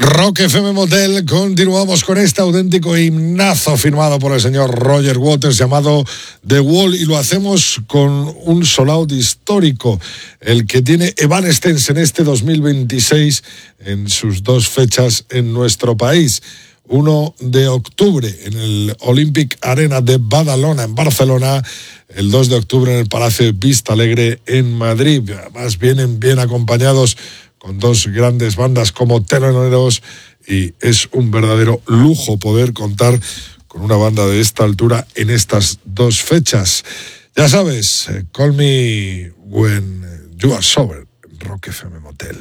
Rock FM Motel, continuamos con este auténtico himnazo firmado por el señor Roger Waters llamado The Wall, y lo hacemos con un sold out histórico, el que tiene Evanescence en este 2026 en sus dos fechas en nuestro país. 1 de octubre en el Olympic Arena de Badalona en Barcelona, el 2 de octubre en el Palacio de Vista Alegre en Madrid. Además vienen bien acompañados con dos grandes bandas como Teloneros, y es un verdadero lujo poder contar con una banda de esta altura en estas dos fechas. Ya sabes, call me when you are sober, Rock FM Motel.